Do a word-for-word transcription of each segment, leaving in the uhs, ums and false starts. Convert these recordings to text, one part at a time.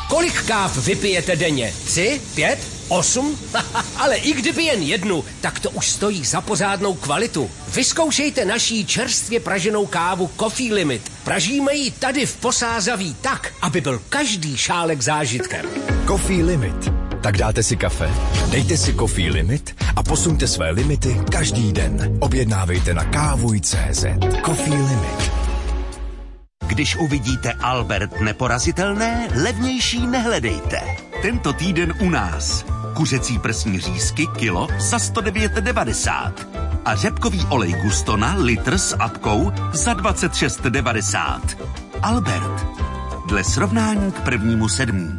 Kolik káv vypijete denně? Tři? Pět? Osm? Ale i kdyby jen jednu, tak to už stojí za pořádnou kvalitu. Vyzkoušejte naší čerstvě praženou kávu Coffee Limit. Pražíme ji tady v Posázaví tak, aby byl každý šálek zážitkem. Coffee Limit. Tak dáte si kafe, dejte si Coffee Limit a posuňte své limity každý den. Objednávejte na kávuj tečka cé zet. Coffee Limit. Když uvidíte Albert neporazitelné, levnější nehledejte. Tento týden u nás. Kuřecí prsní řízky kilo za sto devět devadesát. A řepkový olej Gustona litr s apkou za dvacet šest devadesát. Albert. Dle srovnání k prvnímu sedmú.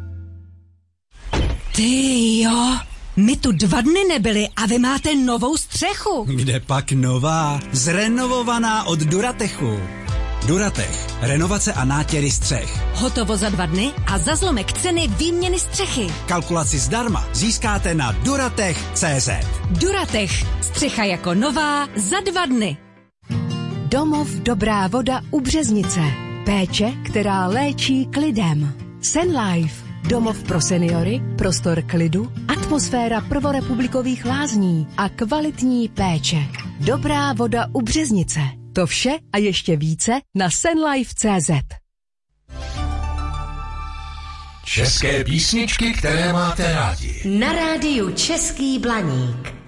Ty jo, my tu dva dny nebyli a vy máte novou střechu. Kde pak nová? Zrenovovaná od Duratechu. Duratech. Renovace a nátěry střech. Hotovo za dva dny a za zlomek ceny výměny střechy. Kalkulaci zdarma získáte na duratech tečka cé zet. Duratech. Střecha jako nová za dva dny. Domov Dobrá voda u Březnice. Péče, která léčí klidem. Senlife. Domov pro seniory, prostor klidu, atmosféra prvorepublikových lázní a kvalitní péče. Dobrá voda u Březnice. To vše a ještě více na senlife tečka cé zet. České písničky, které máte rádi. Na rádiu Český Blaník.